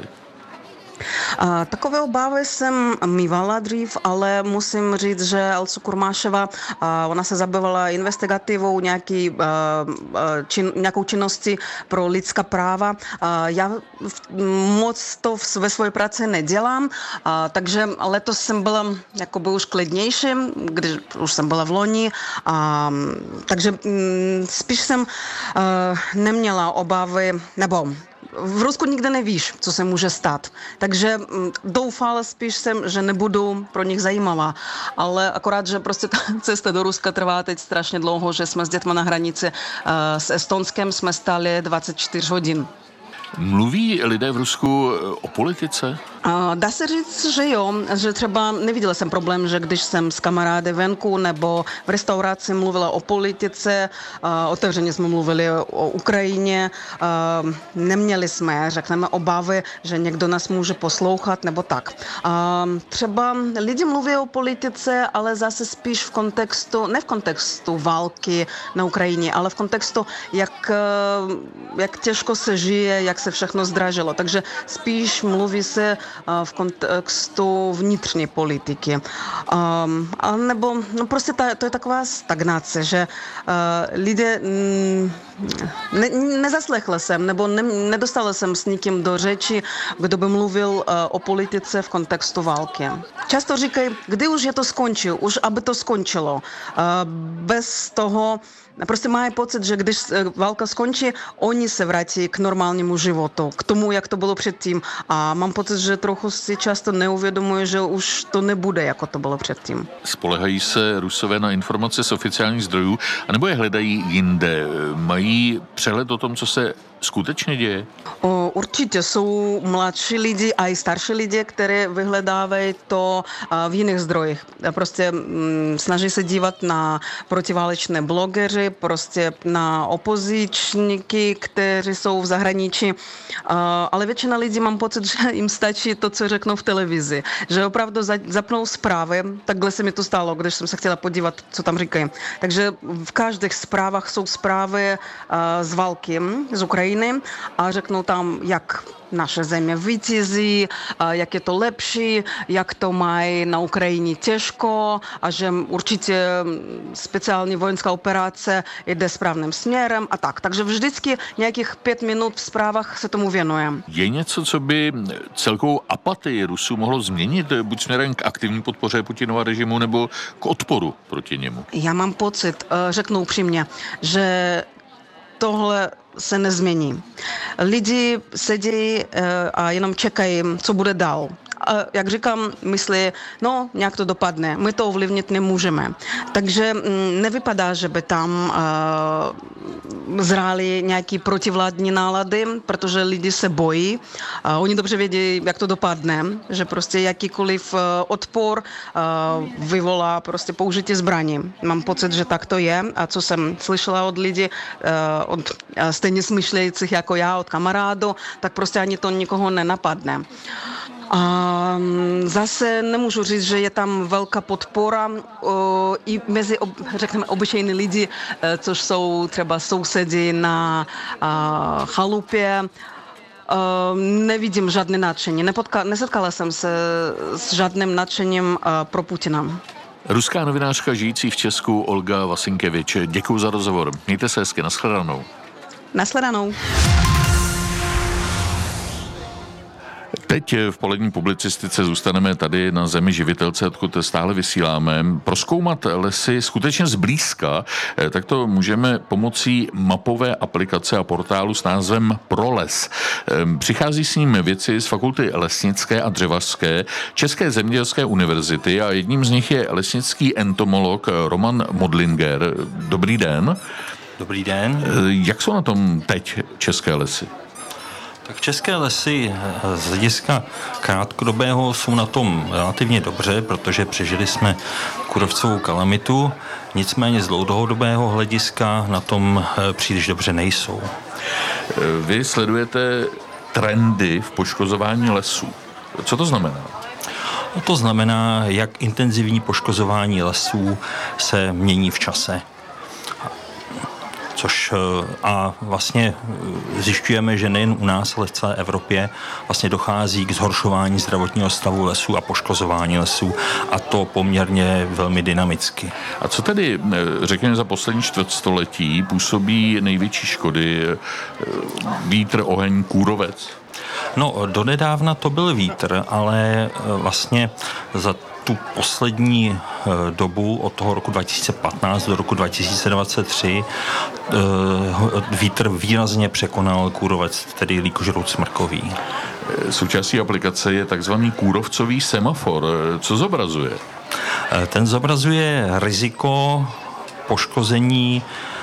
A takové obavy jsem mývala dřív, ale musím říct, že Alza Kurmáševa, ona se zabývala investigativou nějaký, čin, nějakou činností pro lidská práva. Já moc to ve své práci nedělám, takže letos jsem byla jakoby už klidnější, když už jsem byla v loni, a, takže spíš jsem neměla obavy, nebo v Rusku nikdy nevíš, co se může stát. Takže doufala spíš jsem, že nebudu pro nich zajímavá. Ale akorát, že prostě ta cesta do Ruska trvá teď strašně dlouho, že jsme s dětmi na hranici uh, s Estonskem, jsme stáli dvacet čtyři hodin. Mluví lidé v Rusku o politice? Dá se říct, že jo, že třeba neviděla jsem problém, že když jsem s kamarády venku nebo v restauraci mluvila o politice, otevřeně jsme mluvili o Ukrajině, neměli jsme, řekneme, obavy, že někdo nás může poslouchat nebo tak. Třeba lidi mluví o politice, ale zase spíš v kontextu, ne v kontextu války na Ukrajině, ale v kontextu, jak, jak těžko se žije, jak se všechno zdražilo. Takže spíš mluví se v kontextu vnitřní politiky. Um, a nebo no prostě ta, to je taková stagnace, že uh, lidé mm, ne, nezaslechla jsem, nebo ne, nedostala jsem s nikým do řeči, kdo by mluvil uh, o politice v kontextu války. Často říkají, kdy už je to skončí, už aby to skončilo. Uh, bez toho prostě mají pocit, že když válka skončí, oni se vrátí k normálnímu životu, k tomu, jak to bylo předtím. A mám pocit, že trochu si často neuvědomují, že už to nebude, jako to bylo předtím. Spolehají se Rusové na informace z oficiálních zdrojů, anebo je hledají jinde? Mají přehled o tom, co se skutečně děje? O, určitě jsou mladší lidi a i starší lidi, kteří vyhledávají to v jiných zdrojích. Prostě m, snaží se dívat na protiválečné blogery, prostě na opozičníky, kteří jsou v zahraničí. Ale většina lidí, mám pocit, že jim stačí to, co řeknou v televizi. Že opravdu zapnou zprávy. Takhle se mi to stalo, když jsem se chtěla podívat, co tam říkají. Takže v každých zprávách jsou zprávy z války, z Ukrajiny, a řeknou tam, jak naše země vítězí, jak je to lepší, jak to mají na Ukrajině těžko a že určitě speciální vojenská operace jde správným směrem a tak. Takže vždycky nějakých pět minut v zprávách se tomu věnujeme. Je něco, co by celkovou apatii Rusů mohlo změnit, buď směrem k aktivní podpoře Putinova režimu nebo k odporu proti němu? Já mám pocit, řeknu upřímně, že tohle se nezmění. Lidi sedí a jenom čekají, co bude dál. a jak říkám, myslí, no, nějak to dopadne, my to ovlivnit nemůžeme. Takže nevypadá, že by tam uh, zrály nějaký protivládní nálady, protože lidi se bojí. Uh, oni dobře vědí, jak to dopadne, že prostě jakýkoliv uh, odpor uh, vyvolá prostě použití zbraní. Mám pocit, že tak to je. A co jsem slyšela od lidí, uh, od uh, stejně smyšlejících jako já, od kamarádů, tak prostě ani to nikoho nenapadne. A zase nemůžu říct, že je tam velká podpora o, i mezi, ob, řekněme, obyčejní lidi, což jsou třeba sousedi na a, chalupě. A, nevidím žádné nadšení. Nepotka, nesetkala jsem se s žádným nadšením a, pro Putina. Ruská novinářka žijící v Česku Olga Vasinkevič. Děkuji za rozhovor. Mějte se hezky. Nashledanou. Nashledanou. Teď v polední publicistice zůstaneme tady na zemi živitelce, odkud stále vysíláme. Prozkoumat lesy skutečně zblízka, tak to můžeme pomocí mapové aplikace a portálu s názvem ProLes. Přichází s ním vědci z fakulty lesnické a dřevařské České zemědělské univerzity a jedním z nich je lesnický entomolog Roman Modlinger. Dobrý den. Dobrý den. Jak jsou na tom teď české lesy? Tak české lesy z hlediska krátkodobého jsou na tom relativně dobře, protože přežili jsme kůrovcovou kalamitu, nicméně z dlouhodobého hlediska na tom příliš dobře nejsou. Vy sledujete trendy v poškozování lesů. Co to znamená? No to znamená, jak intenzivní poškozování lesů se mění v čase. Což a vlastně zjišťujeme, že nejen u nás, ale v celé Evropě vlastně dochází k zhoršování zdravotního stavu lesů a poškozování lesů a to poměrně velmi dynamicky. A co tedy, řekněme, za poslední čtvrtstoletí působí největší škody? Vítr, oheň, kůrovec? No, donedávna to byl vítr, ale vlastně za tu poslední dobu od toho roku dva tisíce patnáct do roku dva tisíce dvacet tři vítr výrazně překonal kůrovec, tedy líkožrout smrkový. Součástí aplikace je takzvaný kůrovcový semafor. Co zobrazuje? Ten zobrazuje riziko poškození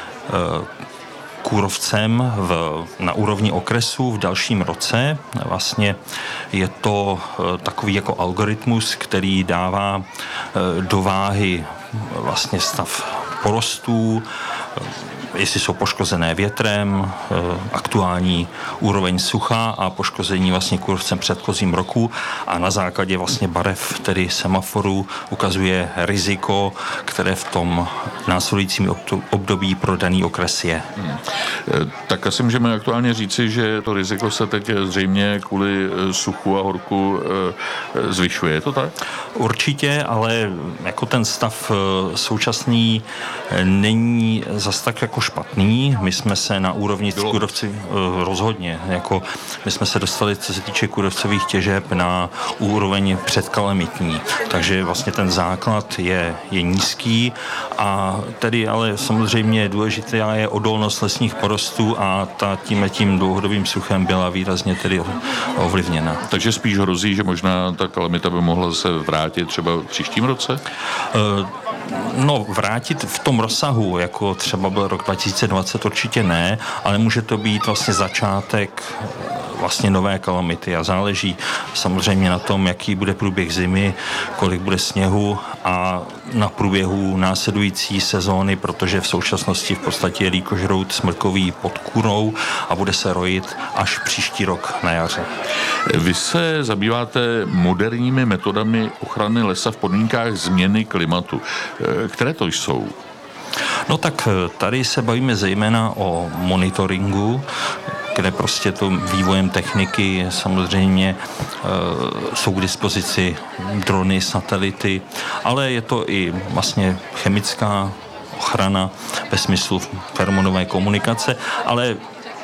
kůrovcem v, na úrovni okresu v dalším roce. Vlastně je to takový jako algoritmus, který dává do váhy vlastně stav porostů, jestli jsou poškozené větrem, aktuální úroveň sucha a poškození vlastně kůrovcem předchozím roku a na základě vlastně barev, tedy semaforu, ukazuje riziko, které v tom následujícím období pro daný okres je. Hmm. Tak asi můžeme aktuálně říci, že to riziko se teď zřejmě kvůli suchu a horku zvyšuje, je to tak? Určitě, ale jako ten stav současný není zas tak jako špatný. My jsme se na úrovni kůrovci rozhodně, jako my jsme se dostali, co se týče kůrovcových těžeb, na úroveň předkalamitní. Takže vlastně ten základ je, je nízký a tedy ale samozřejmě důležitá je odolnost lesních porostů a ta tímhletím dlouhodobým suchem byla výrazně tedy ovlivněna. Takže spíš hrozí, že možná ta kalamita by mohla se vrátit třeba v příštím roce? Uh, No, vrátit v tom rozsahu, jako třeba byl rok dva tisíce dvacet, určitě ne, ale může to být vlastně začátek vlastně nové kalamity a záleží samozřejmě na tom, jaký bude průběh zimy, kolik bude sněhu a na průběhu následující sezóny, protože v současnosti v podstatě je líkožrout smrkový pod kůrou a bude se rojit až příští rok na jaře. Vy se zabýváte moderními metodami ochrany lesa v podmínkách změny klimatu. Které to jsou? No tak tady se bavíme zejména o monitoringu, kde prostě to vývojem techniky samozřejmě e, jsou k dispozici drony, satelity, ale je to i vlastně chemická ochrana ve smyslu feromonové komunikace, ale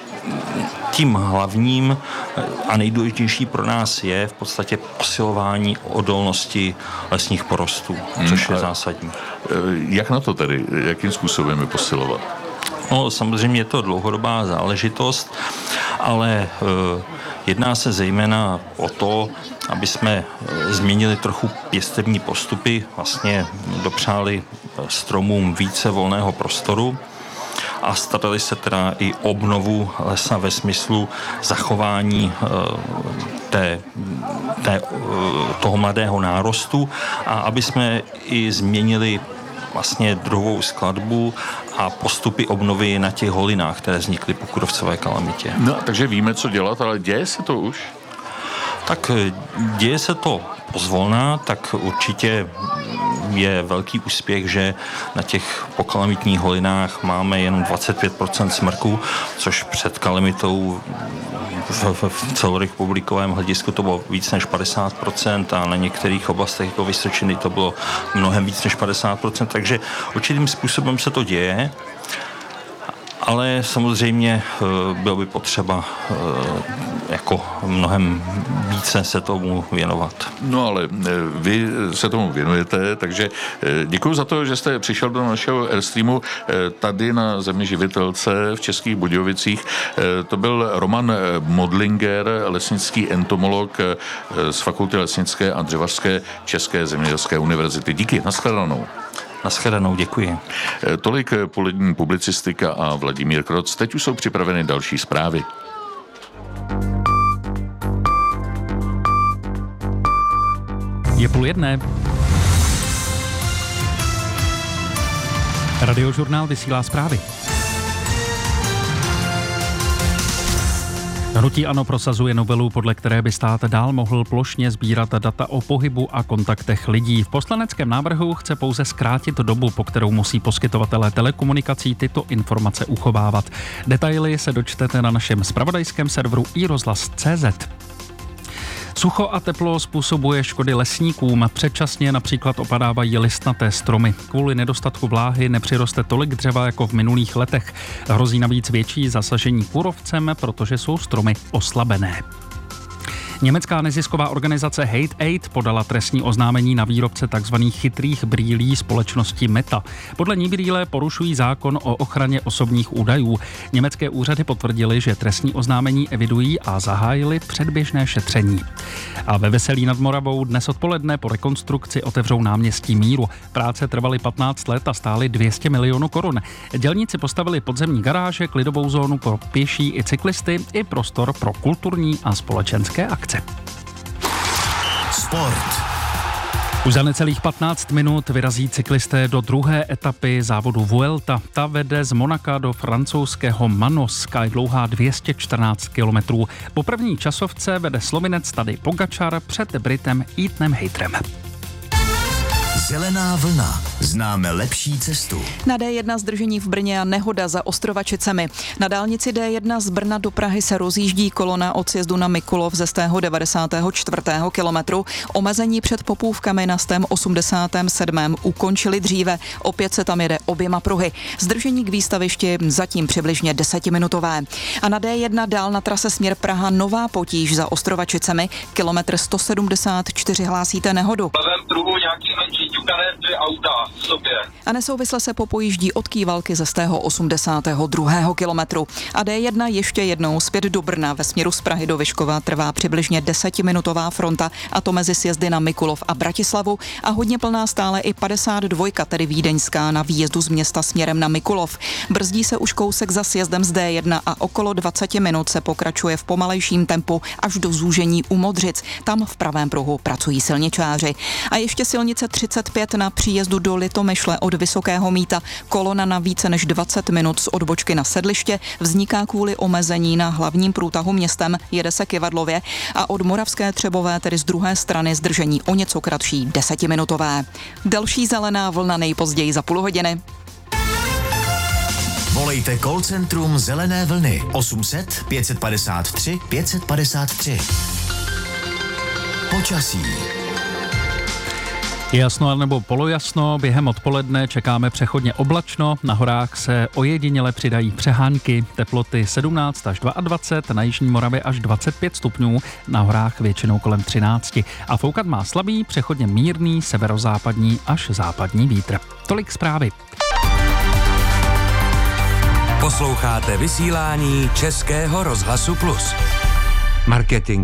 tím hlavním a nejdůležitější pro nás je v podstatě posilování odolnosti lesních porostů, což je zásadní. Jak na to tedy? Jakým způsobem je posilovat? No, samozřejmě je to dlouhodobá záležitost, ale e, jedná se zejména o to, aby jsme změnili trochu pěstební postupy, vlastně dopřáli stromům více volného prostoru a starali se teda i obnovu lesa ve smyslu zachování té, té, toho mladého nárostu a aby jsme i změnili vlastně druhovou skladbu a postupy obnovy na těch holinách, které vznikly po kůrovcové kalamitě. No, takže víme, co dělat, ale děje se to už? Tak děje se to pozvolna, tak určitě je velký úspěch, že na těch pokalamitních holinách máme jenom dvacet pět procent smrků, což před kalamitou v, v, v celorepublikovém hledisku to bylo víc než padesát procent a na některých oblastech jako Vysočiny to bylo mnohem víc než padesát procent, takže určitým způsobem se to děje. Ale samozřejmě bylo by potřeba jako mnohem více se tomu věnovat. No ale vy se tomu věnujete, takže děkuji za to, že jste přišel do našeho Airstreamu tady na Zemi živitelce v Českých Budějovicích. To byl Roman Modlinger, lesnický entomolog z Fakulty lesnické a dřevařské České zemědělské univerzity. Díky, nashledanou. Nashledanou, děkuji. Tolik polední publicistika a Vladimír Kroc. Teď už jsou připraveny další zprávy. Je půl jedné. Radiožurnál vysílá zprávy. Hnutí ANO prosazuje novelu, podle které by stát dál mohl plošně sbírat data o pohybu a kontaktech lidí. V poslaneckém návrhu chce pouze zkrátit dobu, po kterou musí poskytovatelé telekomunikací tyto informace uchovávat. Detaily se dočtete na našem zpravodajském serveru i rozhlas tečka cé zet. Sucho a teplo způsobuje škody lesníkům. Předčasně například opadávají listnaté stromy. Kvůli nedostatku vláhy nepřiroste tolik dřeva jako v minulých letech. Hrozí navíc větší zasažení kůrovcem, protože jsou stromy oslabené. Německá nezisková organizace Hate Aid podala trestní oznámení na výrobce tzv. Chytrých brýlí společnosti Meta. Podle ní brýle porušují zákon o ochraně osobních údajů. Německé úřady potvrdily, že trestní oznámení evidují a zahájili předběžné šetření. A ve Veselí nad Moravou dnes odpoledne po rekonstrukci otevřou náměstí Míru. Práce trvaly patnáct let a stály dvě stě milionů korun. Dělníci postavili podzemní garáže, klidovou zónu pro pěší i cyklisty i prostor pro kulturní a společenské akce. Sport. Už za necelých patnáct minut vyrazí cyklisté do druhé etapy závodu Vuelta. Ta vede z Monaka do francouzského Manoska, je dlouhá dvě stě čtrnáct kilometrů. Po první časovce vede Slovinec Tadej Pogačar před Britem Ethanem Hayterem. Zelená vlna. Známe lepší cestu. Na dé jedna zdržení v Brně a nehoda za Ostrovačicemi. Na dálnici dé jedna z Brna do Prahy se rozjíždí kolona od sjezdu na Mikulov ze stého devadesátého čtvrtého kilometru. Omezení před Popůvkami na stém osmdesátém sedmém ukončili dříve. Opět se tam jede oběma pruhy. Zdržení k výstavišti zatím přibližně desetiminutové. A na dé jedna dál na trase směr Praha nová potíž za Ostrovačicemi. Kilometr sto sedmdesát čtyři hlásíte nehodu. Auta v sobě. A nesouvisle se popojíždí od Kývalky ze stého osmdesátého druhého kilometru. A dé jedna ještě jednou zpět do Brna ve směru z Prahy do Vyškova trvá přibližně desetiminutová fronta, a to mezi sjezdy na Mikulov a Bratislavu, a hodně plná stále i padesát dva, tedy vídeňská, na výjezdu z města směrem na Mikulov. Brzdí se už kousek za sjezdem z dé jedna a okolo dvacet minut se pokračuje v pomalejším tempu až do zúžení u Modřic. Tam v pravém pruhu pracují silničáři. A ještě silnice třicet pět na příjezdu do Litomyšle od Vysokého Mýta. Kolona na více než dvacet minut z odbočky na Sedliště vzniká kvůli omezení na hlavním průtahu městem, jede se Kyvadlově, a od Moravské Třebové, tedy z druhé strany, zdržení o něco kratší desetiminutové. Další zelená vlna nejpozději za půl hodiny. Volejte call centrum Zelené vlny osm set pět padesát tři pět padesát tři. Počasí. Jasno nebo polojasno, během odpoledne čekáme přechodně oblačno, na horách se ojediněle přidají přehánky, teploty sedmnáct až dvacet dva, na jižní Moravě až dvacet pět stupňů, na horách většinou kolem třináct. A foukat má slabý, přechodně mírný severozápadní až západní vítr. Tolik zprávy. Posloucháte vysílání Českého rozhlasu Plus. Marketing